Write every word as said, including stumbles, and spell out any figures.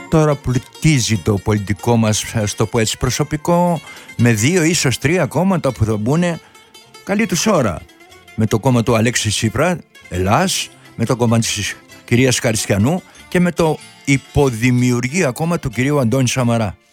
τώρα πλουτίζει το πολιτικό μας, ας το πω έτσι, προσωπικό, με δύο ίσως τρία κόμματα που θα μπουν καλή τους ώρα. Με το κόμμα του Αλέξη Τσίπρα, Ελλάς, με το κόμμα της κυρίας Καριστιανού και με το υποδημιουργία κόμμα του κυρίου Αντώνη Σαμαρά.